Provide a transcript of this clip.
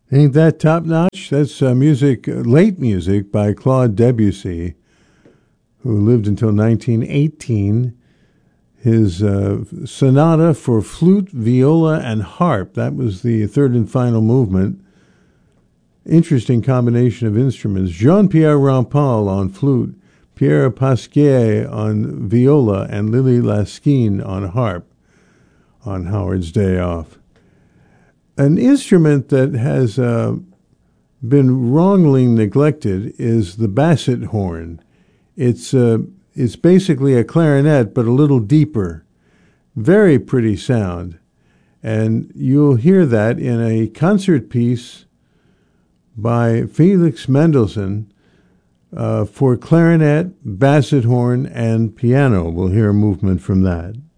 Ain't that top notch? That's music, late music by Claude Debussy, who lived until 1918. His sonata for flute, viola, and harp. That was the third and final movement. Interesting combination of instruments. Jean-Pierre Rampal on flute, Pierre Pasquier on viola, and Lily Laskin on harp on Howard's Day Off. An instrument that has been wrongly neglected is the basset horn. It's basically a clarinet, but a little deeper. Very pretty sound. And you'll hear that in a concert piece by Felix Mendelssohn for clarinet, basset horn, and piano. We'll hear a movement from that.